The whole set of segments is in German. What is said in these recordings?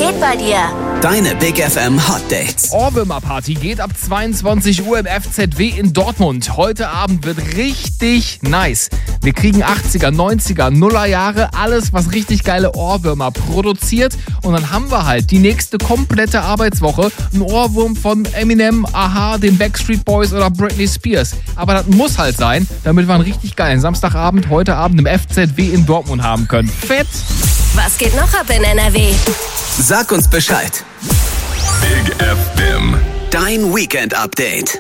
geht bei dir? Deine Big FM Hot Dates. Ohrwürmer-Party geht ab 22 Uhr im FZW in Dortmund. Heute Abend wird richtig nice. Wir kriegen 80er, 90er, 0er Jahre, alles, was richtig geile Ohrwürmer produziert. Und dann haben wir halt die nächste komplette Arbeitswoche einen Ohrwurm von Eminem, Aha, den Backstreet Boys oder Britney Spears. Aber das muss halt sein, damit wir einen richtig geilen Samstagabend heute Abend im FZW in Dortmund haben können. Fett! Was geht noch ab in NRW? Sag uns Bescheid. Big FM. Dein Weekend-Update.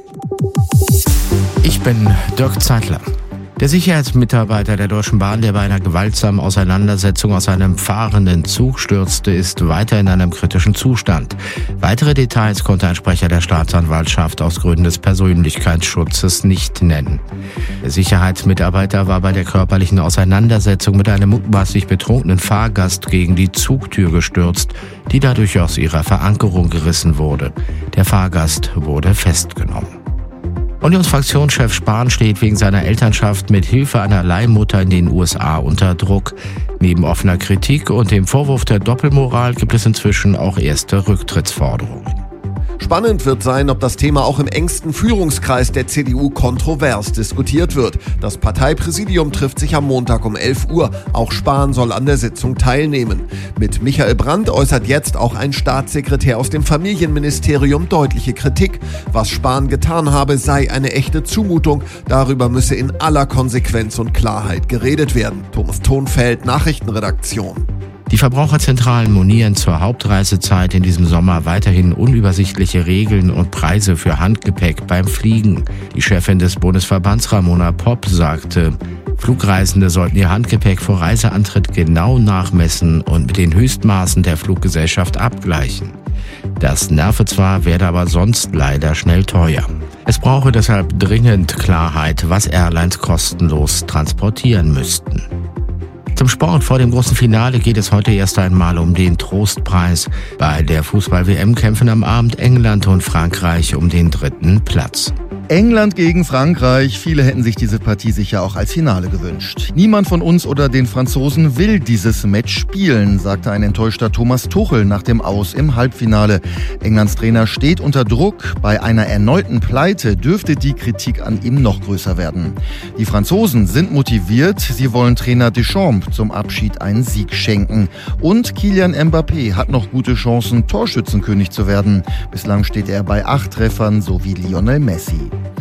Ich bin Dirk Zeitler. Der Sicherheitsmitarbeiter der Deutschen Bahn, der bei einer gewaltsamen Auseinandersetzung aus einem fahrenden Zug stürzte, ist weiter in einem kritischen Zustand. Weitere Details konnte ein Sprecher der Staatsanwaltschaft aus Gründen des Persönlichkeitsschutzes nicht nennen. Der Sicherheitsmitarbeiter war bei der körperlichen Auseinandersetzung mit einem mutmaßlich betrunkenen Fahrgast gegen die Zugtür gestürzt, die dadurch aus ihrer Verankerung gerissen wurde. Der Fahrgast wurde festgenommen. Unionsfraktionschef Spahn steht wegen seiner Elternschaft mit Hilfe einer Leihmutter in den USA unter Druck. Neben offener Kritik und dem Vorwurf der Doppelmoral gibt es inzwischen auch erste Rücktrittsforderungen. Spannend wird sein, ob das Thema auch im engsten Führungskreis der CDU kontrovers diskutiert wird. Das Parteipräsidium trifft sich am Montag um 11 Uhr. Auch Spahn soll an der Sitzung teilnehmen. Mit Michael Brandt äußert jetzt auch ein Staatssekretär aus dem Familienministerium deutliche Kritik. Was Spahn getan habe, sei eine echte Zumutung. Darüber müsse in aller Konsequenz und Klarheit geredet werden. Thomas Thonfeld, Nachrichtenredaktion. Die Verbraucherzentralen monieren zur Hauptreisezeit in diesem Sommer weiterhin unübersichtliche Regeln und Preise für Handgepäck beim Fliegen. Die Chefin des Bundesverbands Ramona Popp sagte, Flugreisende sollten ihr Handgepäck vor Reiseantritt genau nachmessen und mit den Höchstmaßen der Fluggesellschaft abgleichen. Das nerve zwar, werde aber sonst leider schnell teuer. Es brauche deshalb dringend Klarheit, was Airlines kostenlos transportieren müssten. Zum Sport. Vor dem großen Finale geht es heute erst einmal um den Trostpreis. Bei der Fußball-WM kämpfen am Abend England und Frankreich um den 3. Platz. England gegen Frankreich. Viele hätten sich diese Partie sicher auch als Finale gewünscht. Niemand von uns oder den Franzosen will dieses Match spielen, sagte ein enttäuschter Thomas Tuchel nach dem Aus im Halbfinale. Englands Trainer steht unter Druck. Bei einer erneuten Pleite dürfte die Kritik an ihm noch größer werden. Die Franzosen sind motiviert. Sie wollen Trainer Deschamps zum Abschied einen Sieg schenken. Und Kylian Mbappé hat noch gute Chancen, Torschützenkönig zu werden. Bislang steht er bei 8 Treffern, so wie Lionel Messi.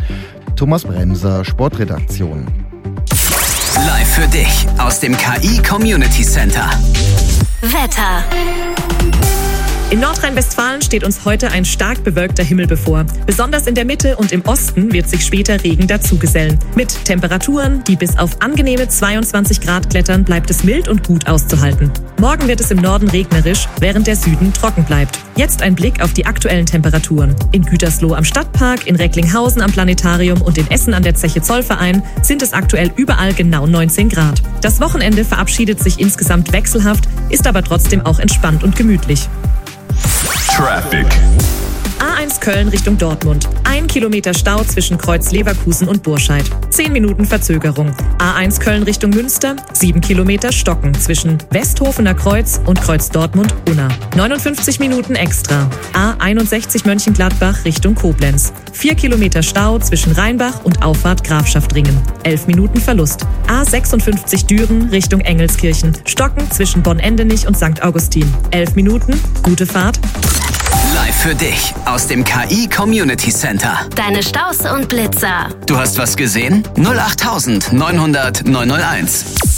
Thomas Bremser, Sportredaktion. Live für dich aus dem KI Community Center. Wetter. In Nordrhein-Westfalen steht uns heute ein stark bewölkter Himmel bevor. Besonders in der Mitte und im Osten wird sich später Regen dazugesellen. Mit Temperaturen, die bis auf angenehme 22 Grad klettern, bleibt es mild und gut auszuhalten. Morgen wird es im Norden regnerisch, während der Süden trocken bleibt. Jetzt ein Blick auf die aktuellen Temperaturen. In Gütersloh am Stadtpark, in Recklinghausen am Planetarium und in Essen an der Zeche Zollverein sind es aktuell überall genau 19 Grad. Das Wochenende verabschiedet sich insgesamt wechselhaft, ist aber trotzdem auch entspannt und gemütlich. Traffic. A1 Köln Richtung Dortmund. 1 Kilometer Stau zwischen Kreuz Leverkusen und Burscheid. 10 Minuten Verzögerung. A1 Köln Richtung Münster. 7 Kilometer Stocken zwischen Westhofener Kreuz und Kreuz Dortmund-Unna. 59 Minuten extra. A61 Mönchengladbach Richtung Koblenz. 4 Kilometer Stau zwischen Rheinbach und Auffahrt Grafschaftringen. 11 Minuten Verlust. A56 Düren Richtung Engelskirchen. Stocken zwischen Bonn-Endenich und St. Augustin. 11 Minuten. Gute Fahrt. Live für dich aus dem KI Community Center. Deine Staus und Blitzer. Du hast was gesehen? 08900 901.